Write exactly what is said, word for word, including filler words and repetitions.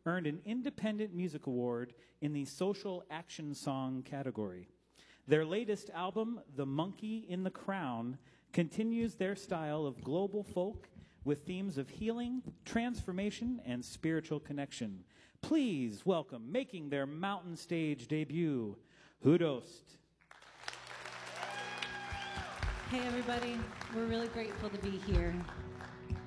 earned an Independent Music Award in the Social Action Song category. Their latest album, The Monkey in the Crown, continues their style of global folk with themes of healing, transformation, and spiritual connection. Please welcome, making their mountain stage debut, Hudost. Hey everybody, we're really grateful to be here.